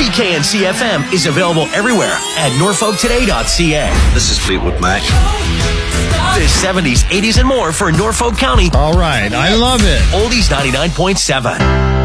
WKNC FM is available everywhere at norfolktoday.ca. This is Fleetwood Mac. The 70s, 80s, and more for Norfolk County. All right, I love it. Oldies 99.7.